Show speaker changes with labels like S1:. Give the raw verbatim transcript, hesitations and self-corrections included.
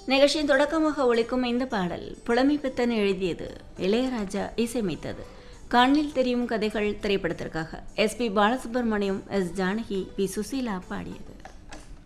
S1: நிகழ்ச்சியின் தொடக்கமாக ஒலிக்கும் இந்த பாடல் புலமை பித்தன் எழுதியது, இளையராஜா இசையமைத்தது. கண்ணில் தெரியும் கதைகள் திரைப்படத்திற்காக S B Balasubramaniam, S Janaki, B Susheela பாடியது.